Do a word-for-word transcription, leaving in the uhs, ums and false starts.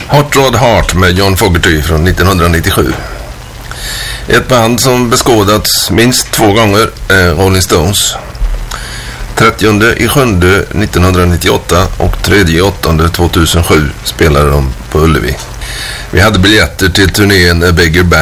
Hot Rod Heart med John Fogerty från nittonhundranittiosju. Ett band som beskådats minst två gånger är Rolling Stones. trettionde i sjunde nittonhundranittioåtta och tredje i åttonde tvåtusensju spelade de på Ullevi. Vi hade biljetter till turnén A Bigger Band